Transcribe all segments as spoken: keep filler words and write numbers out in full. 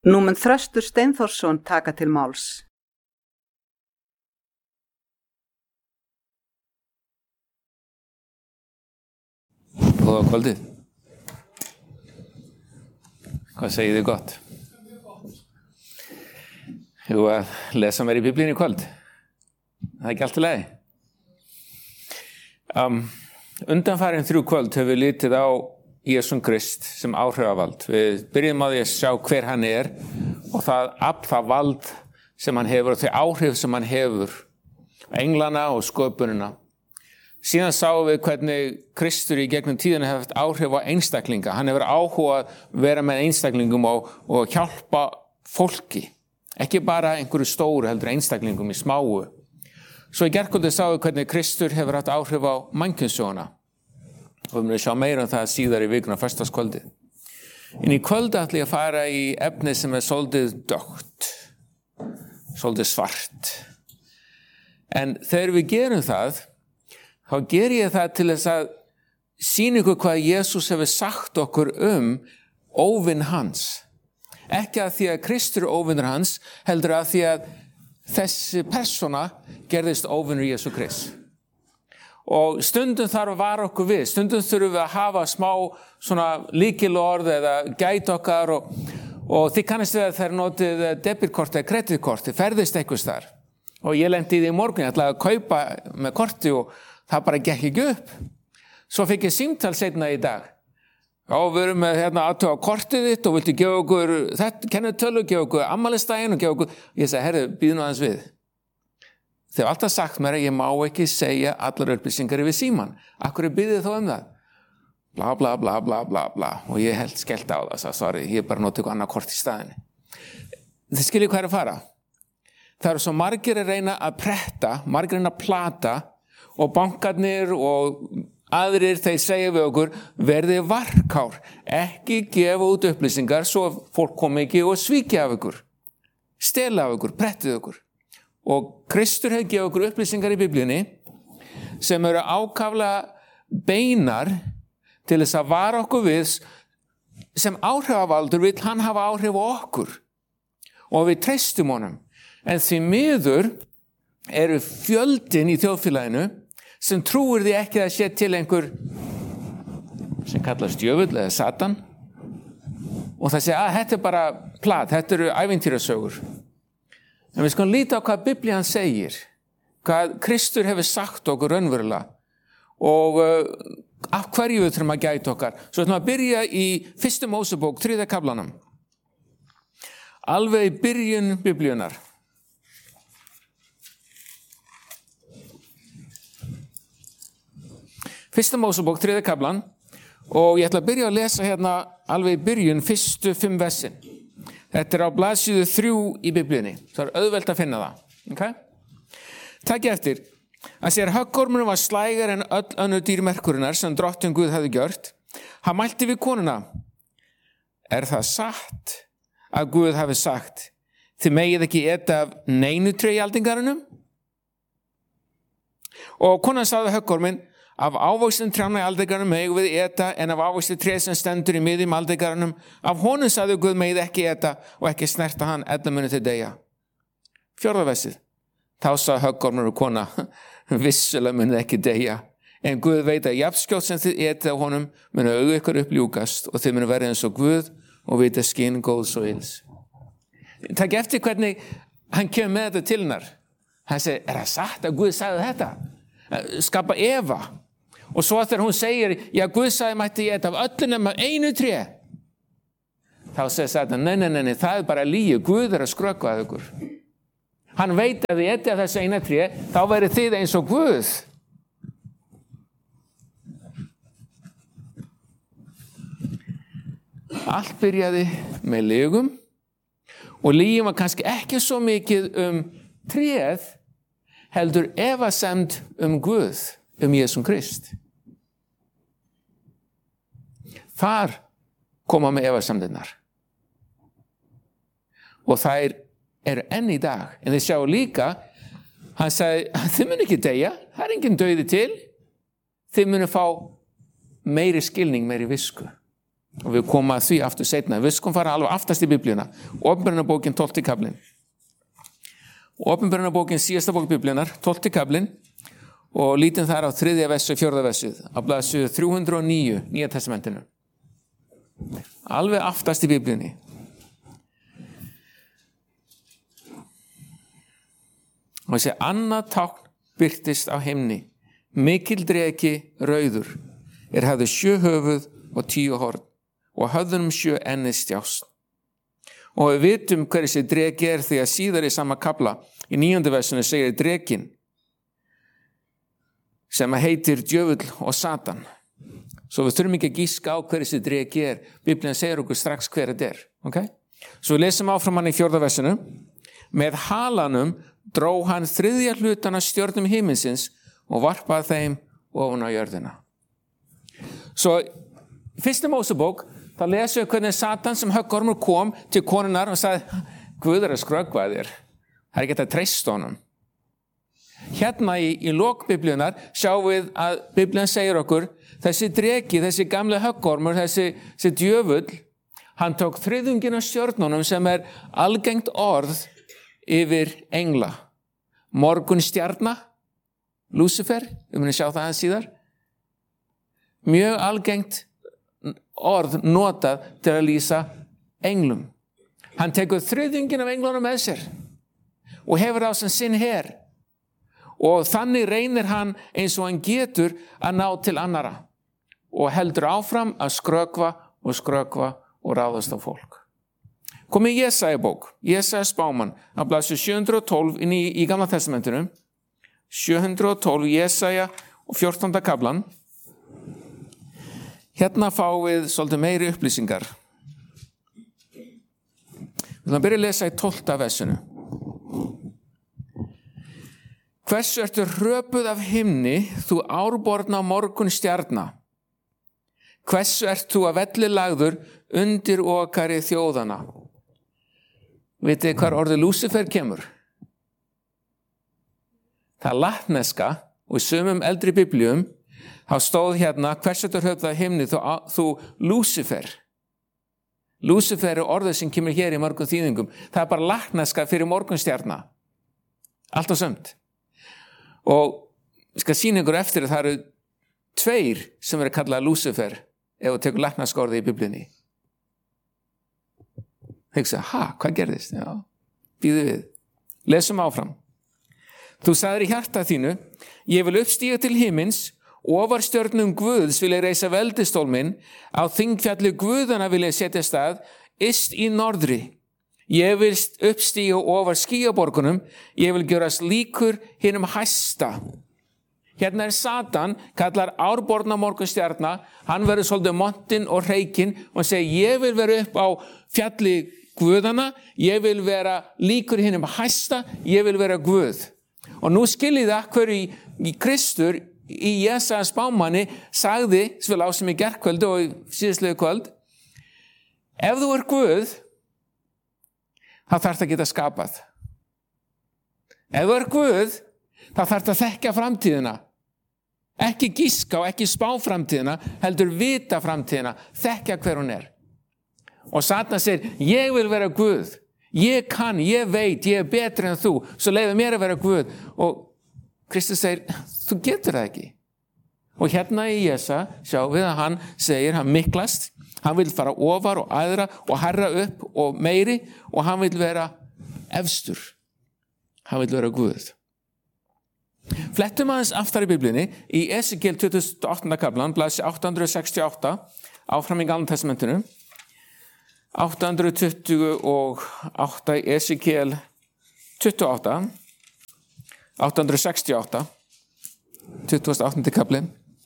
Nú mun Þröstur Steinþórsson taka til máls. Góða kvöldið. Hvað segið þið gott? Jú, að lesa mér í Biblíunni í kvöld. Það er ekki allt í lagi. Um, undanfarin þrjú kvöld höfum við litið á Jesús Krist sem áhrifavald. Við byrjum á því að sjá hver hann er og það, það vald sem hann hefur og þau áhrif sem hann hefur. Englana og sköpunina. Síðan sáum við hvernig Kristur í gegnum tíðina hefur haft áhrif á einstaklinga. Hann hefur áhuga að vera með einstaklingum og, og hjálpa fólki. Ekki bara einhverju stóru heldur einstaklingum í smáu. Svo í gærkvöldi sáum við hvernig Kristur hefur haft áhrif á mannkynssöguna. Og við munum sjá meira um það síðar í vikuna föstudagskvöldið. En í kvöldi ætla ég að fara í efni sem er svolítið dökkt, svolítið svart. En þegar við gerum það, þá ger ég það til þess að sýna ykkur hvað Jesús hefur sagt okkur um óvinn hans. Ekki að því að Kristur er óvinnur hans, heldur að því að þessi persóna gerðist óvinnur Jesú Krist. Og stundum þarf að vara okkur við, stundum þurfum við að hafa smá svona lykilorð eða gæta okkar og, og þið kannast við að þeir notið debitkort eða kreditkort, þið ferðist einhvers þar. Og ég lendi í því í morgun, ég ætlaði að kaupa með korti og það bara gekk ekki upp. Svo fikk ég símtal seinna í dag. Já, við erum með hérna aðtöga kortið þitt og viltu gefa okkur, þetta kennitölu, gefa okkur afmælisdaginn og gefa okkur, ég sagði, herru, býðu nú aðeins við. Þeir hafa alltaf sagt mér að ég má ekki segja allar upplýsingar yfir síman. Akkur er byggðið þó um það? Bla, bla, bla, bla, bla, bla. Og ég held skellt á það, svo sorry, ég bara notið eitthvað annað kort í staðinni. Þið skiljið hvað er að fara. Það eru svo margir að reyna að pretta, margir að reyna að plata og bankarnir og aðrir þeir segja við okkur, verðið varkár, ekki gefa út upplýsingar svo fólk komi ekki og svíkja af ykkur, stela af ykkur, prettið ykkur. Og Kristur hefur gefið okkur upplýsingar í Biblíunni sem eru ákaflega beinar til þess að vara okkur við sem áhrifavaldur vill hann hafa áhrif á okkur og við treystum honum. En því miður eru fjöldin í þjóðfélaginu sem trúir því ekki að sé til einhver sem kallast djöfull eða Satan og það segja að þetta er bara plat, þetta eru ævintýrasögur. En við skulum líta á hvað Biblían segir, hvað Kristur hefur sagt okkur raunverulega og uh, af hverju við þurfum að gæta okkar. Svo ætlum að byrja í fyrstu Mósebók, þriðja kaflanum. Alveg í byrjun Biblíunar. Fyrstu Mósebók, þriðja kaflan og ég ætla að byrja að lesa hérna alveg í byrjun fyrstu fimm versin. Þetta er á blaðsíðu þrjú í Biblíunni. Það er auðvelt að finna það. Okay? Takk eftir. Að sér höggormurinn var slægar en öll önnur dýr merkurinnar sem drottinn Guð hafði gjört. Hann mælti við konuna. Er það satt að Guð hafi sagt, þið megið ekki eta af neinu tré í aldingarunum? Og konan sagði höggorminn, af ávöxtum trjánna í aldingarunum megið við eta en af ávöxtum tré sem stendur í miðjum aldingarunum, af honum sagði Guð megið ekki eta og ekki snerta hann ella muni til deyja. Fjórða versið. Þá sagði höggormur og kona, vissulega muni ekki deyja, en Guð veit að jafnskjótt sem þið etið af honum muni augu ykkur uppljúkast og þið muni verið eins og Guð og vita skinn góðs og ills. Takk eftir hvernig hann kemur með þetta til hennar. Hann segir, er það satt að Guð sagði þetta? Skapa Eva. Og svo þegar hún segir, já, Guð sagði mætti ég eta af öllu nema einu tré. Þá segir Satan, nei, nei, nei, nei, það er bara lygi. Guð er að skrökva að ykkur. Hann veit að þið etið af þessu eina tré, þá verið þið eins og Guð. Allt byrjaði með lygum og lygin var kannski ekki svo mikið um tréð, heldur efasemd um Guð, um Jesús Krist. Þar koma með efasemdirnar. Og þær eru enn í dag. En þið sjá líka, hann sagði, þið mun ekki deyja, það er engin dauði til. Þið munu fá meiri skilning, meiri visku. og við komum að því aftur seinna. Við skulum fara alveg aftast í Biblíuna. Opinberunarbókin tólfti kaflinn. Opinberunarbókin síðasta bók Biblíunar, tólfti kaflinn, og lítum þar á þriðja versu, fjórða versu, á blaðsíðu þrjú hundruð og níu, Nýja testamentinu. Alveg aftast í Biblíunni. Og þessi annað tákn birtist á himni. Mikil dreki rauður er hafði sjö höfuð og tíu horn og höfðunum sjö enni stjást. Og við vitum hver þessi dreki er því að síðar í sama kafla í níundu versinu segir drekin sem heitir djöfull og Satan. Svo við þurfum ekki að gíska á hver þessi dreki er. Biblían segir okkur strax hver þetta er. Okay? Svo við lesum áfram hann í fjórða versinu. Með halanum dró hann þriðja hlutan af stjörnum himinsins og varpaði þeim ofan á jörðina. Svo fyrstu Mósebók, þá lesum við hvernig Satan sem höggormur kom til konunnar og sagði, Guð er að skröggva þér. Það er ekki að treysta honum. Hérna í, í lok Biblíunar sjáum við að Biblían segir okkur, þessi dreki, þessi gamli höggormur, þessi, þessi djöfull, hann tók þriðjunginn af stjörnunum sem er algengt orð yfir engla. Morgunstjarna, Lúsifer, við munum sjá það aðeins síðar. Mjög algengt orð notað til að lýsa englum. Hann tekur þriðjunginn af englunum með sér og hefur á sem sinn her. Og þannig reynir hann eins og hann getur að ná til annara og heldur áfram að skrökva og skrökva og ráðast á fólk. Komið Jesaja bók, Jesaja spámann, á blaðsíðu sjö hundruð og tólf inn í, í Gamla testamentinu, sjö hundruð og tólf, Jesaja og fjórtánda kaflan. Hérna fáum við svolítið meiri upplýsingar. Við ætlum að byrja að lesa í tólfta versinu. Hversu ertu hröpuð af himni, þú árborna morgunstjarna? Hversu ert þú að velli lagður undir okari þjóðana? Vitið hvar orðið Lúsifer kemur? Það er latneska og í sumum eldri biblíum þá stóð hérna hversu ertu hröpuð af himni, þú, þú Lúsifer. Lúsifer er orðið sem kemur hér í mörgum þýðingum. Það er bara latneska fyrir morgunstjarna. Allt og sömt. Og ég skal sýna ykkur eftir að það eru tveir sem eru kallað Lúsifer ef þú tekur latneska orðið í biblíunni. Hugsa, ha, hvað gerðist? Já, býðu við. Lesum áfram. Þú sagðir í hjarta þínu, ég vil uppstíga til himins, ofar stjörnum Guðs vil ég reisa veldistól minn, á þingfjalli Guðana vil ég setja stað, yst í norðri. Ég vil uppstíga ofar skýjaborgunum, ég vil gjörast líkur hinum hæsta. Hérna er Satan, kallar árborna morgunstjarna, hann verður svolítið montinn og hreikinn og segir, ég vil vera upp á fjalli Guðana, ég vil vera líkur hinum hæsta, ég vil vera Guð. Og nú skiljið það hverju í, í Kristur, í Jesaja spámanni, sagði, sem við lásum í gerkvöldu og í síðastlegu kvöld, ef þú er Guð, þá þarf það að geta skapað. Ef þú er Guð, þá þarf það að þekkja framtíðina. Ekki gíska og ekki spá framtíðina, heldur vita framtíðina, þekkja hver hún er. Og Satan segir, ég vil vera Guð, ég kann, ég veit, ég er betri en þú, svo leiðu mér að vera Guð. Og Kristus segir, þú getur það ekki. Og hérna í Jesaja, sjáum við að hann segir, hann miklast, hann vil fara ofar og æðra og herra upp og meiri og hann vil vera efstur. Hann vil vera Guð. Flettum aðeins aftar í Biblíunni, í Esekiel tuttugasta og áttunda kaflan, blaðsíðu átta hundruð sextíu og átta, áfram í Gamla testamentinu, átta hundruð tuttugu og átta í Esekiel tuttugu og átta, átta hundruð sextíu og átta, tuttugasta og áttundi kafli.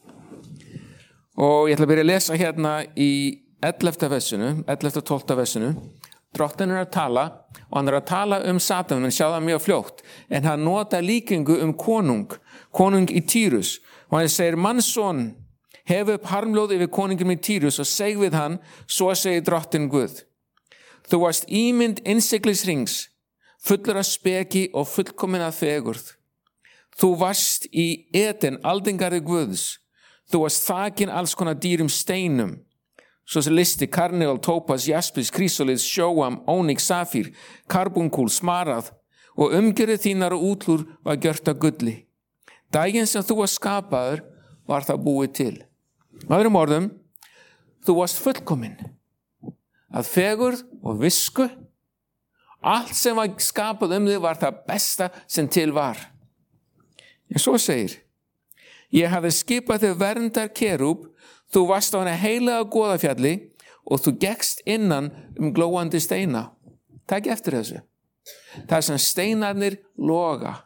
Og ég ætla að byrja að lesa hérna í ellefta versinu, ellefta og tólfta versinu. Drottinn er að tala og hann er að tala um Satan, menn sjá það mjög fljótt, en hann nota líkingu um konung, konung í Týrus. Og hann segir, mannsson, hef upp harmlóð yfir konungum í Týrus og seg við hann, svo segir drottinn Guð. Þú varst ímynd innsiglisrings, fullur af speki og fullkomin af fegurð. Þú varst í Eden, aldingarði Guðs. Þú varst þakin alls konar dýrum steinum. svo sem listi, karneol, tópas, jaspis, krísolið, sjóam, ónix, safír, karbunkúl, smarað og umgerðir þínar og útlúr var gjört af gulli. Daginn sem þú var skapaður var það búið til. Með öðrum orðum, þú varst fullkominn. Að fegurð og visku, allt sem var skapað um þig var það besta sem til var. En svo segir, ég hafði skipað þig verndar kerúb, þú varst á hana heilaga goðafjalli og þú gekkst innan um glóandi steina. Takk eftir þessu. Það sem steinarnir loga.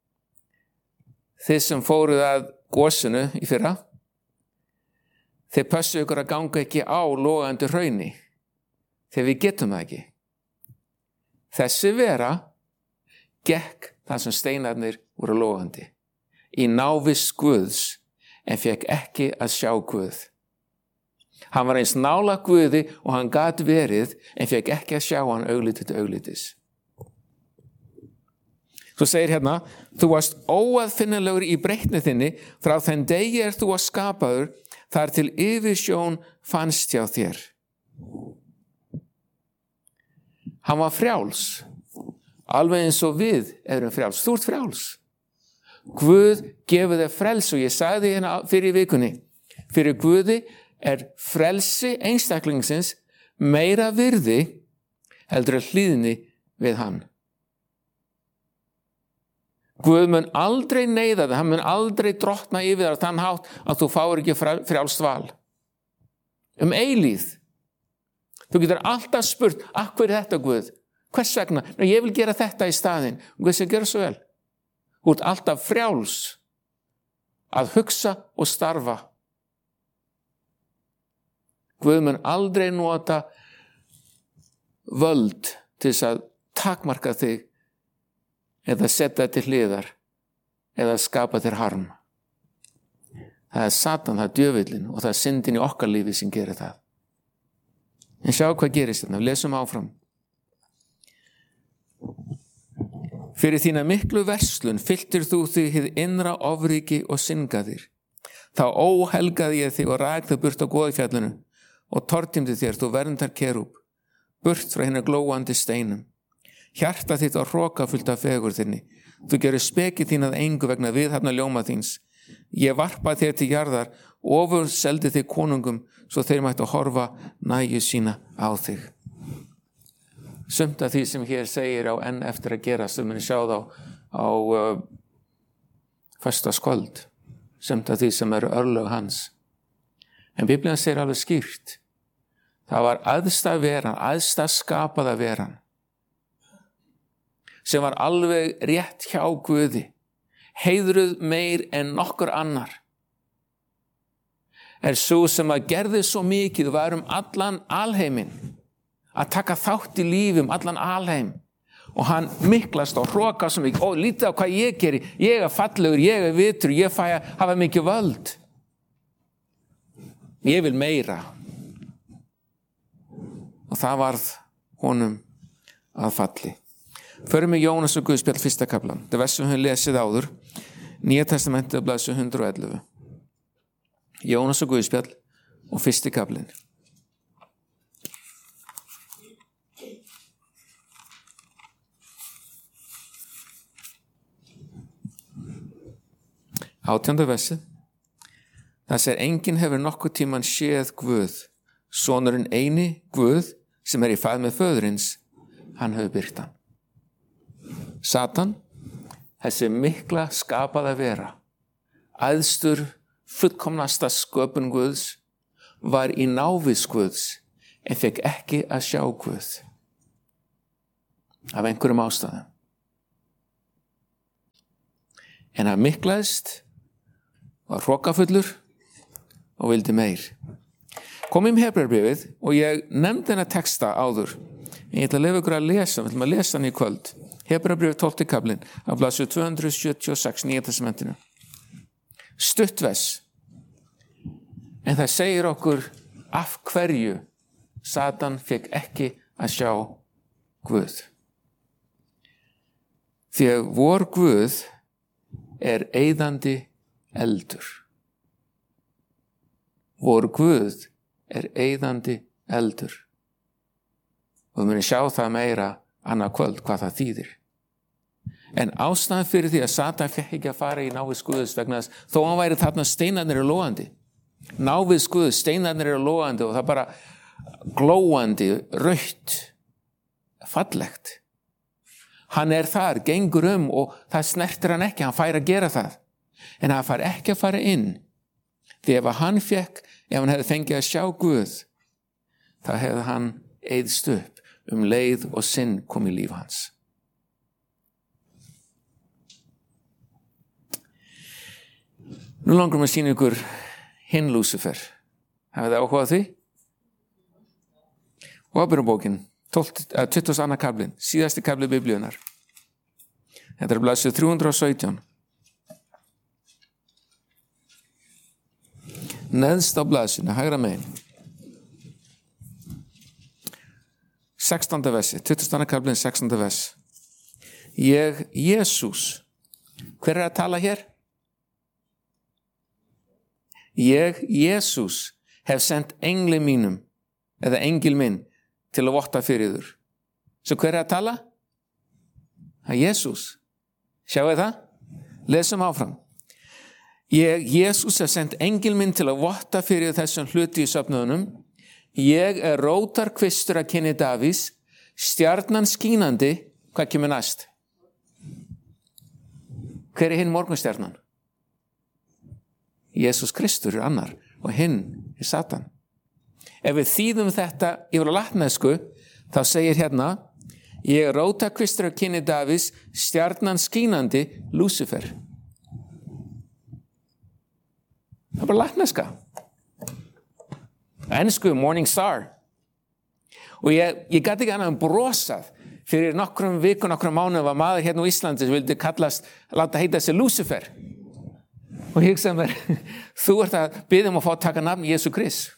Þið sem fóruð að gosinu í fyrra, þeir pössu ykkur að ganga ekki á logandi hrauni, þegar við getum það ekki. Þessi vera gekk það sem steinarnir voru logandi, í návist Guðs, en fekk ekki að sjá Guð. Hann var eins nálægt Guði og hann gat verið, en fekk ekki að sjá hann augliti til auglitis. Svo segir hérna, þú varst óaðfinnilegur í breytni þinni, frá þenn degi er þú að skapaður, þar til yfirsjón fannst hjá þér. Hann var frjáls, alveg eins og við erum frjáls. Þú ert frjáls. Guð gefur þér frels og ég sagði hérna fyrir vikunni, fyrir Guði er frelsi einstaklingsins meira virði heldur að hlýðni við hann. Guð mun aldrei neyða þig, hann mun aldrei drottna yfir þér þann hátt að þú fáir ekki frjálst val. Um eilíð. Þú getur alltaf spurt, af hverju er þetta Guð? Hvers vegna? Ná, ég vil gera þetta í staðinn. Guð sem gera svo vel. Þú ert alltaf frjáls að hugsa og starfa. Guð mun aldrei nota völd til þess að takmarka þig eða setja til hliðar eða skapa þér harm. Það er Satan, það er djöfullinn og það er syndin í okkar lífi sem gerir það. En sjá hvað gerist þetta, við lesum áfram. Fyrir þína miklu verslun fylltir þú þig hið innra ofríki og syngaðir. Þá óhelgaði ég þig og rak þig burt á goðfjallinu og tortímdi þér þú verndar kerúb, burt frá hinna glóandi steinum. Hjarta þitt á hroka fullt af fegur þinni. Þú gerir spekið þín að engu vegna viðhafna ljóma þíns. Ég varpa þér til jarðar, ofur seldi þig konungum, svo þeir mættu að horfa næju sína á þig. Sumt af því sem hér segir á enn eftir að gera, sem við sjá þá á uh, föstaskvöld. Sumt af því sem eru örlög hans. En Biblían segir alveg skýrt. Það var æðsta veran, æðsta skapaða veran, sem var alveg rétt hjá Guði, heiðruð meir en nokkur annar, er svo sem að gerði svo mikið og var um allan alheiminn, að taka þátt í lífum allan alheim, og hann miklast og hroka svo mikið, og lítið á hvað ég geri, ég er fallegur, ég er vitur, ég fæ að hafa mikið völd, ég vil meira, og það varð honum að falli. Förum við Jónas og Guðspjall fyrsta kaflan. Það vers sem við lesið áður, Nýja testamentið blaðsíðu hundrað og ellefu. Jónas og Guðspjall og fyrsti kaflinn. Átjánda versið. Það segir, enginn hefur nokkuð tíman séð Guð, sonurinn eini Guð sem er í fað með föðurins, hann hefur byrgt hann. Satan, þessi mikla skapaða vera, æðstur fullkomnasta sköpun Guðs, var í návist Guðs en fekk ekki að sjá Guð af einhverjum ástæðum. En hann miklaðist, var hrokafullur og vildi meir. Komum í Hebreabréfið og ég nefndi hennar texta áður, en ég ætla að leyfa ykkur að lesa, við ætlum að lesa hann í kvöld. Hebreabréfið tólfti kaflinn af blaðsíðu tvö hundruð sjötíu og sex Nýja testamentinu. Stuttvers. En það segir okkur af hverju Satan fekk ekki að sjá Guð. Því að vor Guð er eyðandi eldur. Vor Guð er eyðandi eldur. Og við munum sjá það meira annað kvöld hvað það þýðir. En ástæðan fyrir því að Satan fekk ekki að fara í návið Guðs vegna þess, þó hann væri þarna steinarnir eru logandi. Návið Guðs, steinarnir eru logandi og það bara glóandi, rautt, fallegt. Hann er þar, gengur um og það snertir hann ekki, hann fær að gera það. En hann fær ekki að fara inn. Því ef hann fekk, ef hann hefði fengið að sjá Guð, þá hefði hann eyðst upp um leið og sinn kom í líf hans. Nú langar maður að sýna ykkur hinn Lúsifer. Hafið þið áhugað því? Ábyrjunarbókin, tuttugasta og annar kaflinn, síðasti kafli Biblíunnar. Þetta er blaðsíða þrjú hundruð og sautján. Neðst á blaðsíðunni, hægra megin. sextánda versi, tuttugasta og annar kaflinn, sextánda vers. Ég, Jesús, hver er að tala hér? Ég, Jesús, hef sendt engli mínum, eða engil minn, til að votta fyrir þur. Svo hver er að tala? Það er Jesús. Sjáu það? Lesum áfram. Ég, Jesús, hef sendt engil minn til að votta fyrir þessum hluti í söfnuðunum. Ég er rótarkvistur að kyni Davís, stjarnan skínandi. Hvað kemur næst? Hver er hinn morgunstjarnan? Jesús Kristur er annar og hinn er Satan. Ef við þýðum þetta yfir á latnesku, þá segir hérna, ég er rótarkvistur að kyni Davís, stjarnan skínandi, Lúsifer. Það er bara latneska. Ensku, Morning Star. Og ég, ég gæti ekki annað um brosað. Fyrir nokkrum viku, nokkrum mánuðum var maður hérna á Íslandi sem vildi kallast, láta heita sig Lúsifer. Og ég hugsaði mér, þú ert að biðja um að fá að taka nafn Jesú Krist.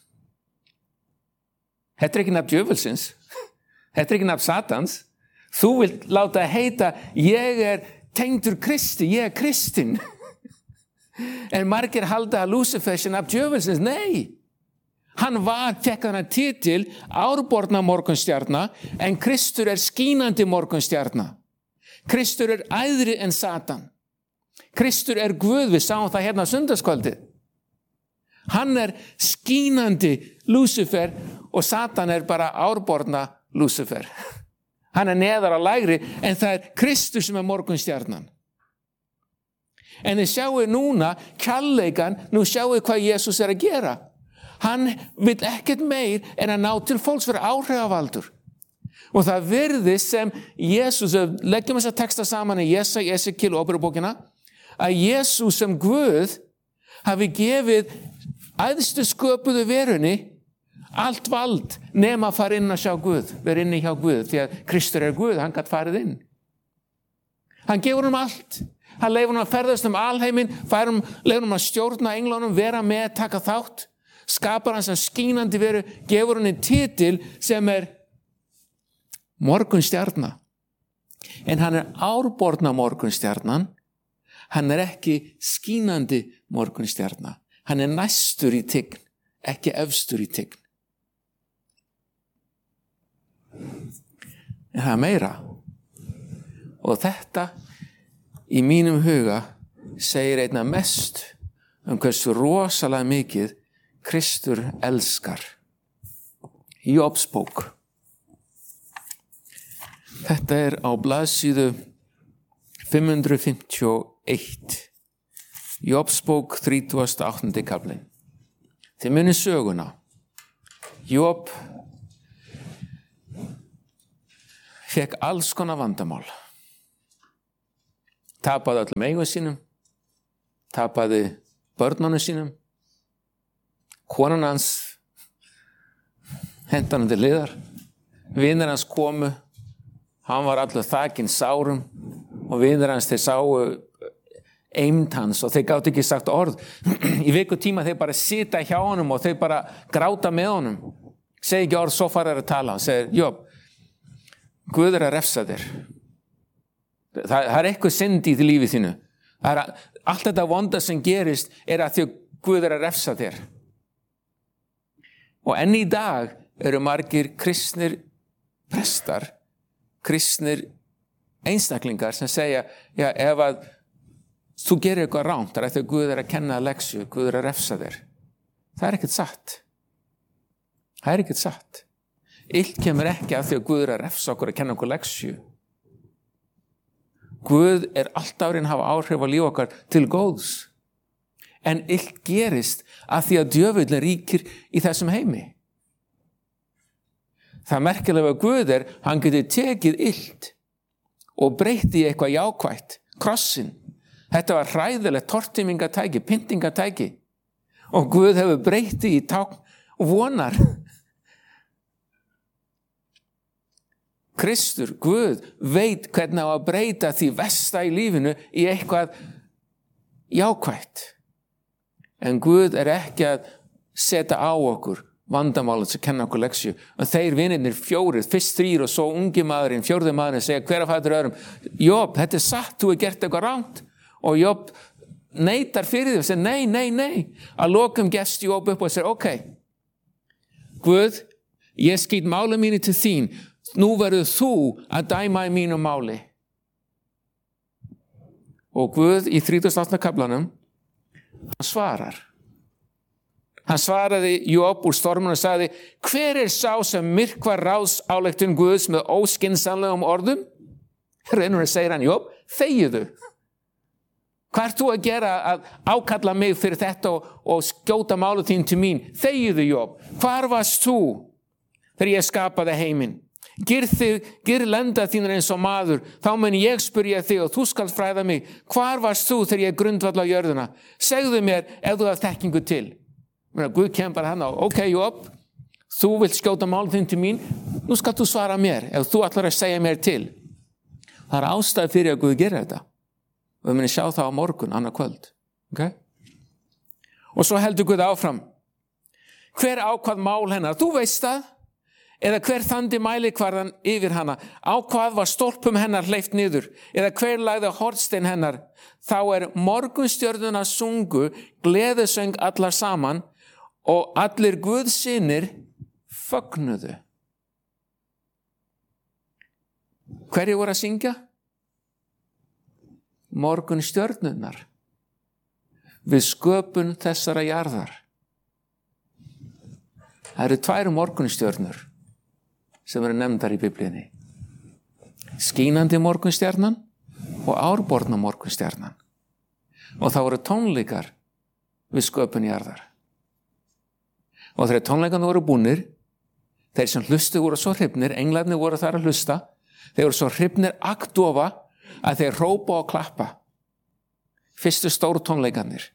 Þetta er ekki nafn djöfulsins. Þetta er ekki nafn Satans. Þú vilt láta heita, ég er tengdur Kristi, ég er Kristinn. En margir halda að Lúsifer sé nafn djöfulsins. Nei. Hann var, fekk hann að titil, árborna morgunstjarna, en Kristur er skínandi morgunstjarna. Kristur er æðri en Satan. Kristur er Guð, við sáum það hérna á sunnudagskvöldið. Hann er skínandi Lúsifer og Satan er bara árborna Lúsifer. Hann er neðar á lægri en það er Kristur sem er morgunstjarnan. En þið sjáu núna kærleikan, nú sjáu hvað Jesús er að gera. Hann vil ekkert meir en að ná til fólks fyrir áhrifavaldur. Og það virðist sem Jesús, leggjum þess að texta saman í Jesaja, Esekiel og Ábyrjunarbókina, að Jesús sem Guð hafi gefið æðstu sköpuðu verunni allt vald nema að fara inn að sjá Guð, vera inni hjá Guð, því að Kristur er Guð, hann gat farið inn. Hann gefur um allt. Hann leifur hann að ferðast um alheiminn, fær hann, leifur hann að stjórna englunum, vera með, taka þátt, skapar hann sem skínandi veru, gefur hann einn titil sem er morgunstjarna. En hann er árborna morgunstjarnan, hann er ekki skínandi morgunstjarna. Hann er næstur í tign, ekki efstur í tign. En það er meira. Og þetta í mínum huga segir einna mest um hversu rosalega mikið Kristur elskar. Jóbsbók. Þetta er á blaðsíðu fimm hundruð fimmtíu og eitt. Jóbsbók þrítugasta og áttunda kaflinn. Þið munið söguna. Jób fekk alls konar vandamál. Tapaði öllum eigum sínum, tapaði börnunum sínum, konan hans henti hann til hliðar, vinir hans komu, hann var allur þakinn sárum og vinir hans þeir sáu eymd hans og þeir gátu ekki sagt orð. Í viku tíma þeir bara sita hjá honum og þeir bara gráta með honum. Segi ekki orð, svo fara þeir að tala. Hann segir, Jób, Guð er að refsa þér. Það, það er eitthvað synd í því lífið þínu. Er að, allt þetta vonda sem gerist er að því Guð er að refsa þér. Og enn í dag eru margir kristnir prestar, kristnir einstaklingar sem segja, já, ef að þú gerir eitthvað ránt, það er eftir að Guð er að kenna að leksju, Guð er að refsa þér. Það er ekkert satt. Það er ekkert satt. Illt kemur ekki af því að Guð er að refsa okkur að kenna okkur leksju. Guð er alltaf reynd að hafa áhrif á líf okkar til góðs. En illt gerist af því að djöfullin ríkir í þessum heimi. Það merkilega við Guð er, hann getur tekið illt og breytti í eitthvað jákvætt, krossin. Þetta var hræðilegt tortímingatæki, pyntingatæki. Og Guð hefur breytti í tákn vonar. Kristur, Guð, veit hvernig á að breyta því versta í lífinu í eitthvað jákvætt. En Guð er ekki að setja á okkur vandamálið sem kenna okkur leksju. Og þeir vinirnir fjórið, fyrst þrýr og svo ungi maðurinn, fjórði maðurinn segja hver af fætur öðrum, Job, þetta er satt, þú er gert eitthvað ránt. Og Job neitar fyrir því og segir nei, nei, nei. Að lokum gefst Job upp og segir ok, Guð, ég skýt máli mínu til þín, nú verður þú að dæma í mínu máli. Og Guð í þrítugasta og áttunda kaflanum, hann svarar. Hann svaraði Job úr stormunum og sagði, hver er sá sem myrkvar ráðs ályktun Guðs með óskynsamlegum orðum? Reynur að segja hann, Job, þegiðu. Hvað ert þú að gera að ákalla mig fyrir þetta og, og skjóta málu þín til mín? Þegiðu, Job. Hvar varst þú þegar ég skapaði heiminn? Gyrð þig, gyrð lenda þínar eins og maður, þá mun ég spyrja þig og þú skalt fræða mig. Hvar varst þú þegar ég grundvalla á jörðina? Segðu mér ef þú hafði þekkingu til. Mér, Guð kemur bara hann á, ok, Job, þú vilt skjóta málu þín til mín, nú skalt þú svara mér ef þú ætlar að segja mér til. Það er ástæð fyrir að Guð gera þetta. Og við munum sjá það á morgun, annað kvöld. Okay? Og svo heldur Guð áfram. Hver ákvað mál hennar? Þú veist það? Eða hver þandi mælikvarðan yfir hana? Á hvað var stólpum hennar hleypt niður? Eða hver lagði hornstein hennar? Þá er morgunstjörnuna sungu, gleðisöng allar saman og allir Guðs synir fögnuðu. Hverju voru að syngja? Morgun stjörnurnar við sköpun þessara jarðar. Það eru tvær morgunstjörnur sem eru nefndar í Biblíunni. Skínandi morgunstjarnan og árborna morgunstjarnan. Og það voru tónleikar við sköpun jarðar. Og þegar tónleikarnir voru búnir, þeir sem hlustu voru svo hrifnir, englarnir voru þar að hlusta, þeir voru svo hrifnir agndofa að þeir hrópa og klappa. Fyrstu stóru tónleikarnir.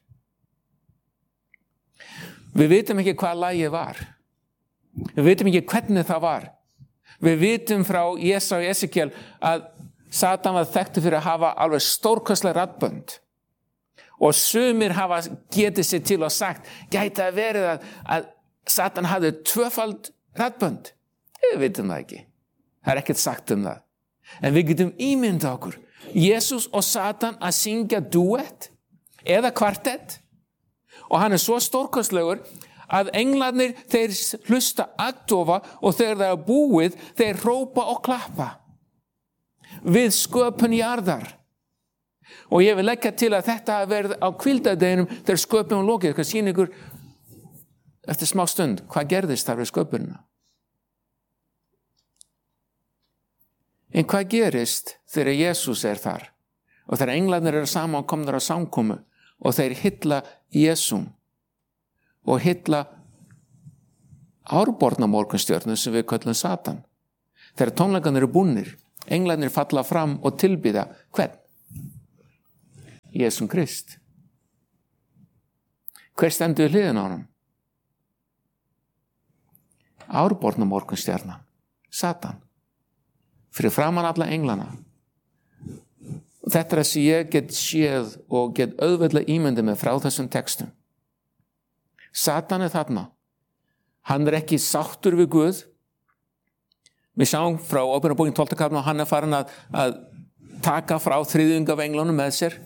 Við vitum ekki hvað lagið var. Við vitum ekki hvernig það var. Við vitum frá Jesá og Esekiel að Satan var þekktur fyrir að hafa alveg stórkostleg raddbönd. Og sumir hafa getið sér til og sagt, gæti að verið að, að Satan hafði tvöfald raddbönd. Við vitum það ekki. Það er ekkert sagt um það. En við getum ímyndað okkur. Jesus og Satan að syngja duett eða kvartett. Og hann er svo stórkostlegur að englarnir þeir hlusta agndofa og þegar það er búið þeir hrópa og klappa. Við sköpun jarðar. Og ég vil leggja til að þetta verði á hvíldardeginum þegar sköpun lokið. Ég skal sýna ykkur eftir smá stund hvað gerðist þar við sköpunina. En hvað gerist þegar Jesus er þar? Og þegar englarnir eru saman og komnir á samkomu og þeir hylla Jesum og hylla árborna morgunstjörnu sem við köllum Satan. Þegar tónleikarnir eru búnir, englarnir falla fram og tilbýða hvern? Jesum Krist. Hver stendur við hliðina á honum? Árborna morgunstjarnan, Satan. Fyrir framan alla englana. Þetta er það sem ég get séð og get auðveldlega ímyndið með frá þessum textum. Satan er þarna. Hann er ekki sáttur við Guð. Við sjáum frá Ópenarbókin tólfta kafla og hann er farin að, að taka frá þriðjung af englunum með sér.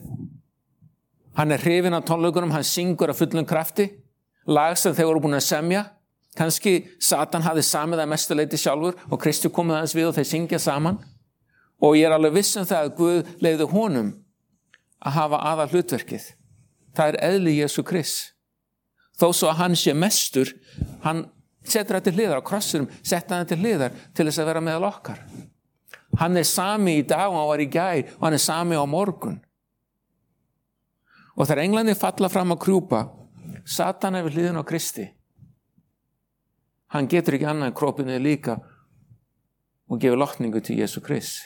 Hann er hrifinn af tónleikunum, hann syngur af fullum krafti. Lag sem þeir voru búin að semja. Kannski Satan hafði samið að mestu leyti sjálfur og Kristur komið aðeins við og þeir syngja saman. Og ég er alveg viss um það að Guð leyfði honum að hafa aðal hlutverkið. Það er eðli Jesú Krist. Þó svo að hann sé mestur, hann setur það til hliðar á krossinum, setur það til hliðar til þess að vera meðal okkar. Hann er sami í dag og hann var í gær og hann er sami á morgun. Og þegar englarnir falla fram að krjúpa, Satan er við hliðin á Kristi. Hann getur ekki annað en kropið niður líka og gefur lotningu til Jesú Krist.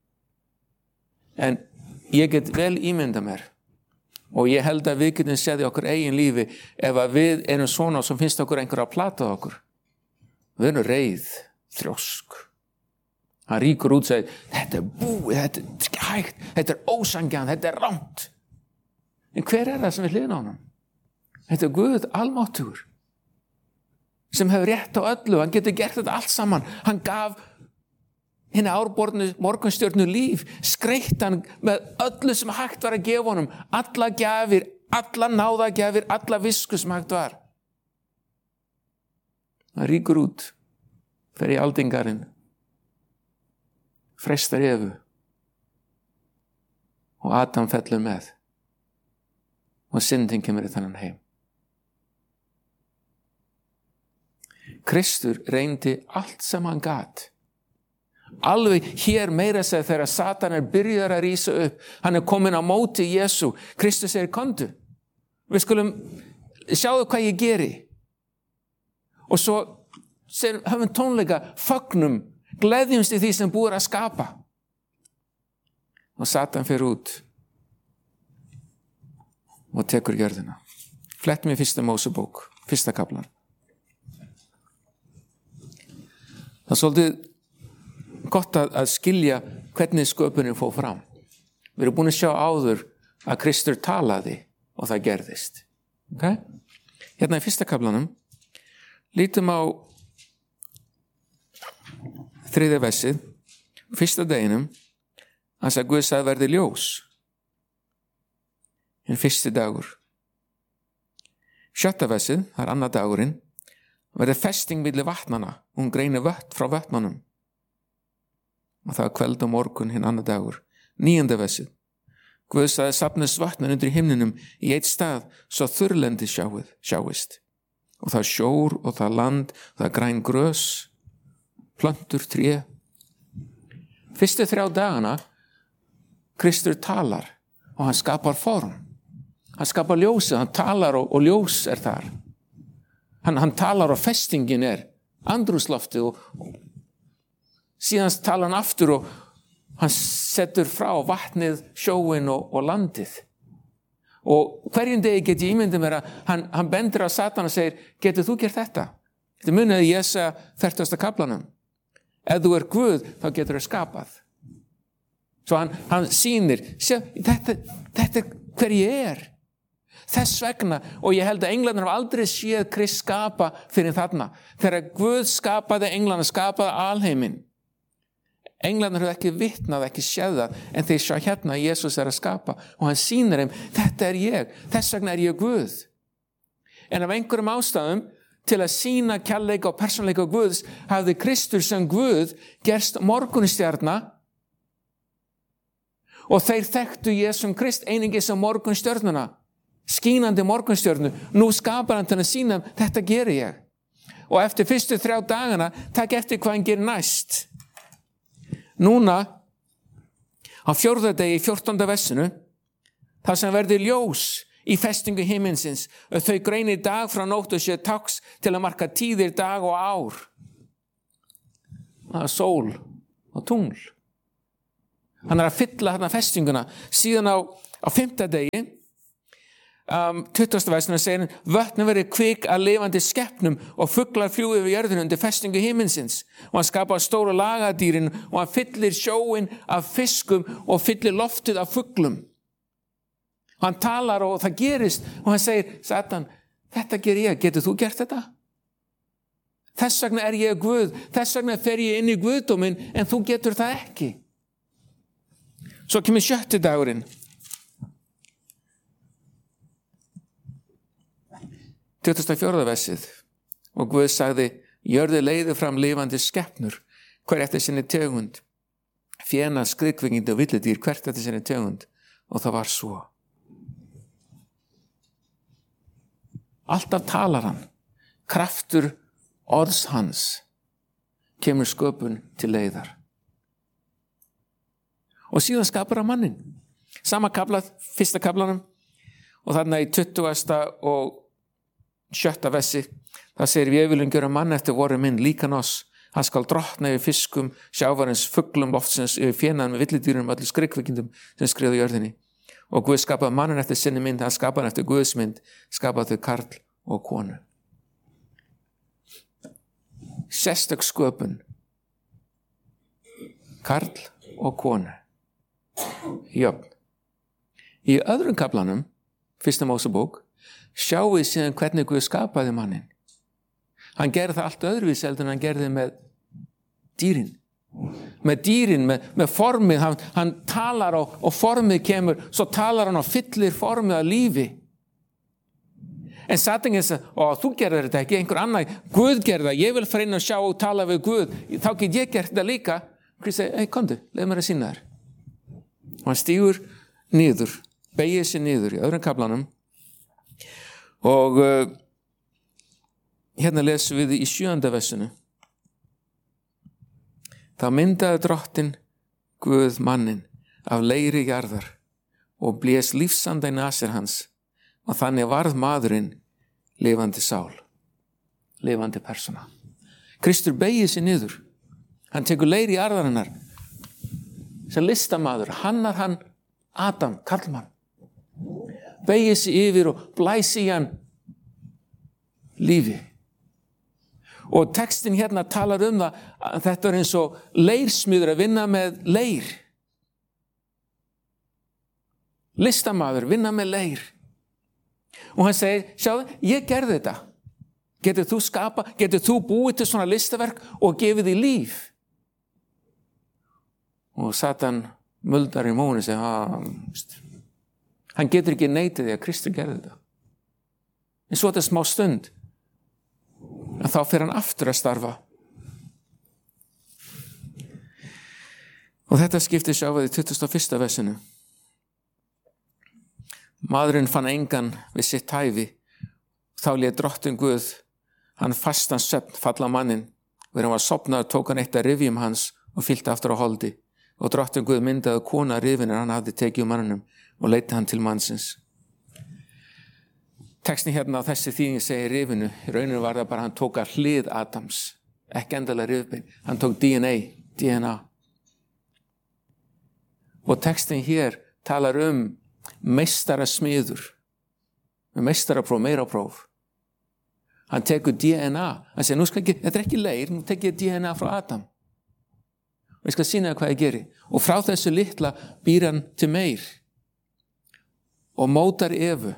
En ég get vel ímynda mér og ég held að við getum séð í okkur eigin lífi ef að við erum svona sem finnst okkur einhver að plata okkur. Við erum reið, þrjósk. Hann ríkur út og segir, þetta er búið, þetta er ekki hægt, þetta er ósanngjarnt, þetta er rangt. En hver er það sem við hliðin á honum? Þetta er Guð almáttugur sem hefur rétt á öllu, hann getur gert þetta allt saman. Hann gaf hinni árbornu morgunstjörnu líf, skreytt hann með öllu sem hægt var að gefa honum, alla gjafir, alla náðagjafir, alla visku sem hægt var. Hann ríkur út, fer í aldingarinn, freistar Evu og Adam fellur með og syndin kemur í þennan heim. Kristur reyndi allt sem hann gat. Alveg hér meira segir þegar Satan er byrjar að rísa upp, hann er komin á móti Jesú. Kristus segir, komdu, við skulum sjáðu hvað ég geri. Og svo segir, höfum tónleika, fögnum, gleðjumst í því sem búið að skapa. Og Satan fer út og tekur jörðina. Flettum í fyrsta Mósebók, fyrsta kaflan. Það er svolítið gott að, að skilja hvernig sköpunin fór fram. Við erum búin að sjá áður að Kristur talaði og það gerðist. Okay? Hérna í fyrsta kaflanum lítum á þriðja versið, fyrsta deginum, hans að Guð sagði verði ljós. En fyrsti dagur. Sjötta versið, það er annar dagurinn, verði festing milli vatnana, og hún greinir vött frá vötnunum. Og það er kveld og morgun hinn annar dagur. Níunda versið. Guð sagði safnist vatnun undir himninum í eitt stað, svo þurrlendi sjáið, sjáist. Og það sjór og það land, og það græn grös, plöntur, tré. Fyrstu þrjá dagana Kristur talar og hann skapar form. Hann skapar ljósið, hann talar og, og ljós er þar. Hann, hann talar og festingin er andrúmsloftið og, og síðan talar hann aftur og hann setur frá vatnið, sjóin og, og landið. Og hverjum degi get ég ímyndið mér að hann, hann bendir á Satan og segir, getur þú gert þetta? Þetta munið í Jesúa fertugasta kaflanum. Ef þú er Guð, þá getur þau skapað. Svo hann, hann sýnir, sjá, þetta, þetta er hver ég er. Þess vegna, og ég held að englarnir hafa aldrei séð Krist skapa fyrir þarna. Þegar Guð skapaði englana, skapaði alheiminn. Englarnir hafa ekki vitnað, ekki séð það, en þeir sjá hérna að Jesús er að skapa og hann sýnir þeim, þetta er ég, þess vegna er ég Guð. En af einhverjum ástæðum, til að sýna kærleika og persónuleika Guðs, hafði Kristur sem Guð gerst morgunstjarna og þeir þekktu Jesum Krist einingi sem morgunstjörnuna, skínandi morgunstjörnu. Nú skapar hann til að sýna, þetta geri ég. Og eftir fyrstu þrjá dagana, takk eftir hvað hann gerir næst. Núna, á fjórða degi, fjórtánda versinu, þar sem verði ljós í festingu himinsins, og þau greinir dag frá nótt og séu tákns til að marka tíðir, dag og ár. Það er sól og tungl. Hann er að fylla þarna festinguna. Síðan á, á fimmta degi, um, tuttugasta versinu segir hann, vötnin verið kvik að lifandi skepnum og fuglar fljúi yfir jörðinu undir festingu himinsins. Og hann skapar stóru lagadýrin og hann fyllir sjóin af fiskum og fyllir loftið af fuglum. Hann talar og það gerist og hann segir, Satan, þetta ger ég, getur þú gert þetta? Þess vegna er ég Guð, þess vegna fer ég inn í Guðdóminn, en þú getur það ekki. Svo kemur sjötti dagurinn. tuttugasta og fjórða versið. Og Guð sagði, jörðu leiði fram lifandi skepnur, hver eftir sinni tegund, fjena, skriðkvikindi og villidýr, hvert eftir sinni tegund. Og það var svo. Alltaf talar hann, kraftur orðs hans, kemur sköpun til leiðar. Og síðan skapar hann mannin. Sama kafla, fyrsta kaflanum, og þarna í tuttugasta og sjötta vessi, það segir, við viljum gera mann eftir voru minn líkan oss, hann skal drottna yfir fiskum, sjávarins, fuglum, loftsins, yfir fjenan með villidýrum, öllu skriðkvikindum sem skriðu jörðinni. Og Guð skapaði mannin eftir sinni mynd, hann skapaði hann eftir Guðs mynd, skapaði þau karl og konu. Sérstök sköpun. Karl og konu. Jöfn. Í öðrum kaflanum, fyrsta Mósebók, sjáum við síðan hvernig Guð skapaði mannin. Hann gerði það allt öðruvísi heldur en hann gerði með dýrin. Með dýrin, með, með formið, hann, hann talar og, og formið kemur, svo talar hann og fyllir formið að lífi. En Satan er að, ó, þú gerðir þetta ekki, einhver annar, Guð gerði það, ég vil fara inn og sjá og tala við Guð, þá get ég gert þetta líka. Guð segi, ei, komdu, leið mér að sýna þér. Og hann stígur niður, beygir sig niður í öðrum kaflanum og uh, hérna lesum við í sjöunda versinu. Þá myndaði drottin Guð mannin af leiri jarðar og blés lífsanda í nasir hans og þannig varð maðurinn lifandi sál, lifandi persóna. Kristur beygir sig niður. Hann tekur leiri jarðarinnar sem listamaður, hannar hann Adam, karlmann. Beygir sig yfir og blæs í hann lífi. Og textin hérna talar um það að þetta er eins og leirsmiður að vinna með leir. Listamaður, vinna með leir. Og hann segir, sjáðu, ég gerði þetta. Getur þú skapa, getur þú búið til svona listaverk og gefið því líf? Og Satan muldar í mónu og segir, hann getur ekki neitað því að Kristur gerði þetta. En svo þetta smá stund, en þá fer hann aftur að starfa. Og þetta skiptir sig á við í tuttugasta og fyrsta versinu. Maðurinn fann engan við sitt hæfi, þá lét drottin Guð, hann fastan svefn falla mannin, og þegar hann var sofnaður tók hann eitt af rifjum hans og fyllti aftur á holdi, og drottin Guð myndaði kona rifinir hann hafði tekið um manninum og leiddi hann til mannsins. Textin hérna á þessi þýðing segir rifinu, í rauninu var það bara hann tók að hlið Adams, ekki endalega rifbein, hann tók D N A, D N A. Og textin hér talar um meistara smiður, meistarapróf, meirapróf. Hann tekur D N A, hann segir, nú skal ekki, þetta er ekki leir, nú tek ég D N A frá Adam. Og ég skal sýna það hvað ég geri. Og frá þessu litla býr hann til meir og mótar Evu.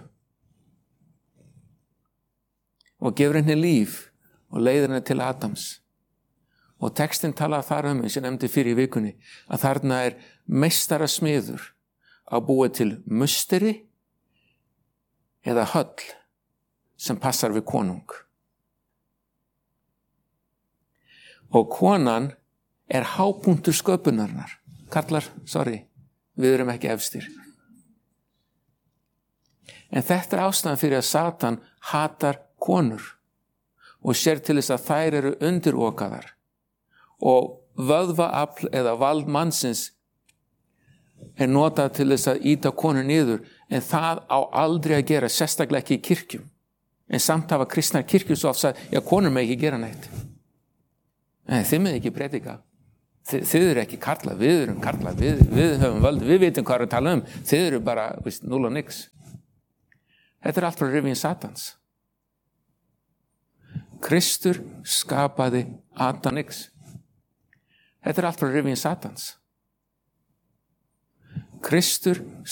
Og gefur henni líf og leiðir henni til Adams. Og textin talar þar um, eins og ég nefndi fyrir í vikunni, að þarna er meistara smiður að búa til musteri eða höll sem passar við konung. Og konan er hápunktur sköpunarinnar. Karlar, sorry, við erum ekki efstir. En þetta er ástæðan fyrir að Satan hatar konur og sér til þess að þær eru undirokaðar og vöðvaafl eða vald mannsins er notað til þess að ýta konur niður, en það á aldrei að gera, sérstaklega ekki í kirkjum. En samt hafa kristnar kirkjur svo oft sagt, já, konur með ekki gera neitt. Nei, þið með ekki predika. Þið, þið eru ekki karla, við erum karla, við, við höfum völd, við vitum hvað við tala um, þið eru bara veist, núll og nix. Þetta er allt frá rifjun Satans. Kristur skapaði Adam nix. Þetta er allt frá rifjun Satans. Kristur